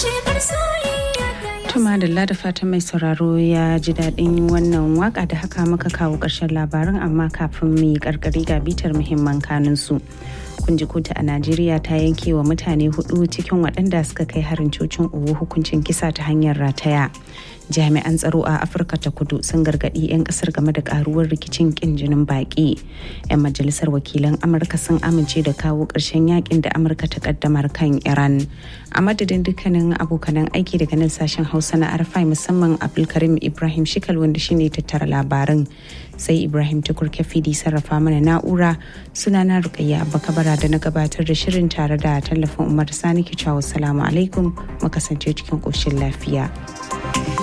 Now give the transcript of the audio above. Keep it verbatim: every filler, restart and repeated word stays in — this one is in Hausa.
Tuma da fatan mai sauraro ya ji daɗin wannan waka da haka muka kawo ƙarshen labarin, amma kafin mu yi ƙarƙari ga bitar muhimman kanunsu. Kun ji kotu a Najeriya ta yanke wa mutane hudu cikin waɗanda suka kai harin cocin Owo hukuncin kisa ta hanyar rataya. Jami'an tsaro a Afirka ta Kudu sun gargaɗi 'yan ƙasar game da ƙaruwar rikicin ƙin jinin baƙi. 'Yan majalisar wakilan Amurka sun amince da kawo ƙarshen yakin da Amurka ta ƙaddamar kan Iran. A madadin dukkanin abokanan aiki daga nan sashen Hausa na Arfai, musamman Abdulkarim Ibrahim Shikal wanda shine tattara labarin, sai Ibrahim Tukur Kafidi sarrafa mana na'ura. Sunana Rukayya Abba Kabara da na gabatar da shirin tare da tallafin Umar Sani Kicawo. Salamu alaikum, mu kasance cikin ƙoshin lafiya.